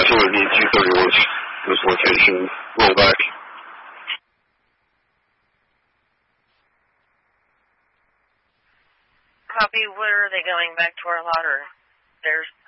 Roger, would be 230 this location. Roll back. Copy. Where are they going? Back to our lot or there's